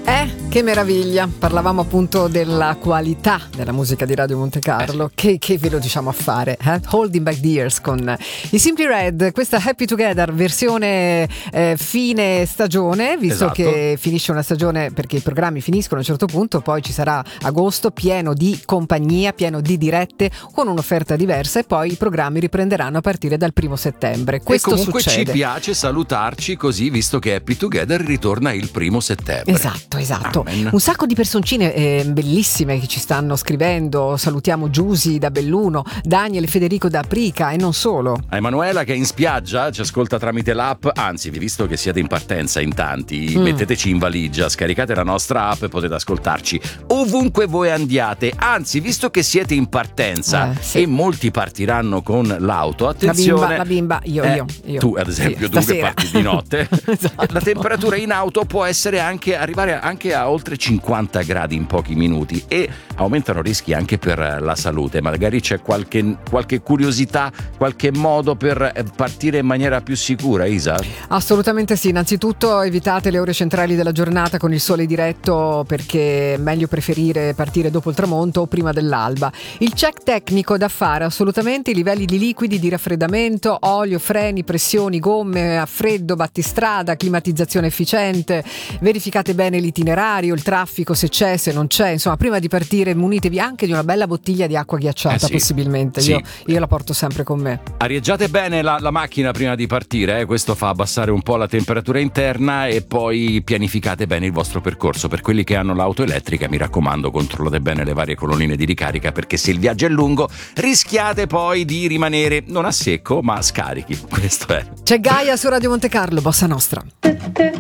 Che meraviglia, parlavamo appunto della qualità della musica di Radio Monte Carlo, che ve lo diciamo a fare, Holding Back the Years con i Simply Red, questa Happy Together versione fine stagione, visto che finisce una stagione perché i programmi finiscono a un certo punto, poi ci sarà agosto pieno di compagnia, pieno di dirette con un'offerta diversa e poi i programmi riprenderanno a partire dal 1° settembre. Questo e comunque succede. Ci piace salutarci così, visto che Happy Together ritorna il 1° settembre. Esatto. Un sacco di personcine bellissime che ci stanno scrivendo. Salutiamo Giusy da Belluno, Daniel e Federico da Aprica e non solo. Emanuela che è in spiaggia ci ascolta tramite l'app, anzi, visto che siete in partenza in tanti, metteteci in valigia, scaricate la nostra app e potete ascoltarci ovunque voi andiate. Anzi, visto che siete in partenza e molti partiranno con l'auto, attenzione. La bimba, io. Tu ad esempio, tu che parti di notte. Esatto. La temperatura in auto può essere arrivare anche a oltre 50 gradi in pochi minuti e aumentano rischi anche per la salute. Magari c'è qualche curiosità, qualche modo per partire in maniera più sicura, Isa? Assolutamente sì, innanzitutto evitate le ore centrali della giornata con il sole diretto, perché è meglio preferire partire dopo il tramonto o prima dell'alba. Il check tecnico da fare assolutamente: i livelli di liquidi di raffreddamento, olio, freni, pressioni, gomme a freddo, battistrada, climatizzazione efficiente, verificate bene l'itinerario, il traffico, se c'è, se non c'è, insomma prima di partire munitevi anche di una bella bottiglia di acqua ghiacciata, possibilmente. Io la porto sempre con me. Arieggiate bene la macchina prima di partire, questo fa abbassare un po' la temperatura interna, e poi pianificate bene il vostro percorso. Per quelli che hanno l'auto elettrica, mi raccomando, controllate bene le varie colonnine di ricarica, perché se il viaggio è lungo rischiate poi di rimanere non a secco ma scarichi. Questo è. C'è Gaia su Radio Monte Carlo, Bossa Nostra.